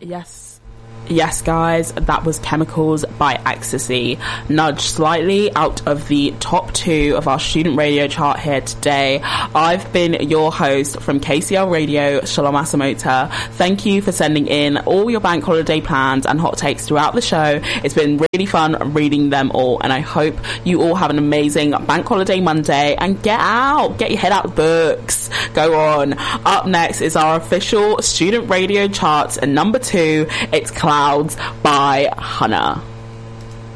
Yes, guys, that was Chemicals by Ecstasy, nudged slightly out of the top 2 of our student radio chart here today. I've been your host from KCL Radio, Shalom Asamota. Thank you for sending in all your bank holiday plans and hot takes throughout the show. It's been really fun reading them all, and I hope you all have an amazing bank holiday Monday, and get your head out the books. Go on. Up next is our official student radio charts, and number 2, it's Clouds by Hannah.